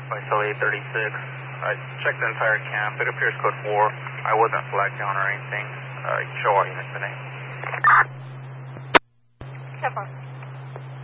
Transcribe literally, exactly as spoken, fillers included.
by cell eight thirty-six. I checked the entire camp. It appears code four. I wasn't flagged down or anything. Uh, show all units today.